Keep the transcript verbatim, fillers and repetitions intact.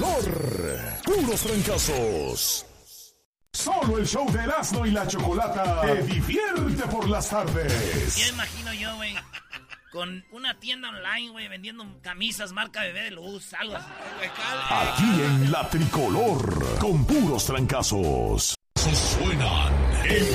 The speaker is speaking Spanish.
tricolor. Puros trancazos. Solo el show de Erasmo y la Chocolata te divierte por las tardes. Ya imagino yo, güey, con una tienda online, güey, vendiendo camisas marca Bebé de Luz, algo así. Aquí en la tricolor, con puros trancazos. Suenan.